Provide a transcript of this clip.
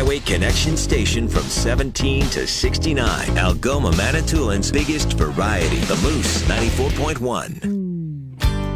Highway Connection station from 17 to 69. Algoma Manitoulin's biggest variety. The Moose 94.1.